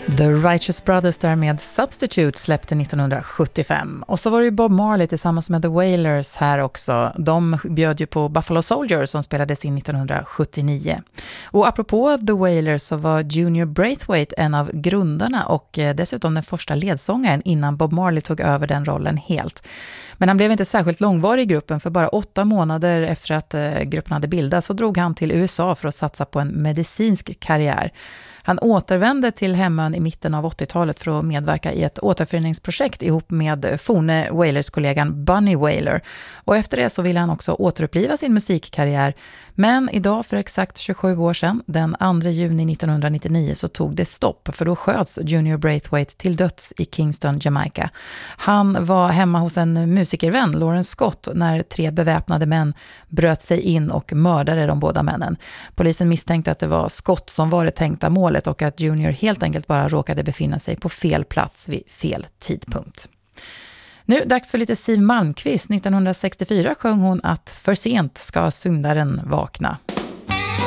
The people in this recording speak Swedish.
The Righteous Brothers där med Substitute släppte 1975. Och så var det ju Bob Marley tillsammans med The Wailers här också. De bjöd ju på Buffalo Soldier som spelades in 1979. Och apropå The Wailers så var Junior Braithwaite en av grundarna och dessutom den första ledsångaren innan Bob Marley tog över den rollen helt. Men han blev inte särskilt långvarig i gruppen, för bara 8 månader efter att gruppen hade bildats så drog han till USA för att satsa på en medicinsk karriär. Han återvände till hemön i mitten av 80-talet för att medverka i ett återföreningsprojekt ihop med forne Wailers-kollegan Bunny Wailer. Och efter det så ville han också återuppliva sin musikkarriär. Men idag för exakt 27 år sedan, den 2 juni 1999, så tog det stopp. För då sköts Junior Braithwaite till döds i Kingston, Jamaica. Han var hemma hos en musikervän, Lawrence Scott, när 3 beväpnade män bröt sig in och mördade de båda männen. Polisen misstänkte att det var Scott som var det tänkta målet och att Junior helt enkelt bara råkade befinna sig på fel plats vid fel tidpunkt. Nu dags för lite Siw Malmkvist. 1964 sjöng hon att för sent ska syndaren vakna.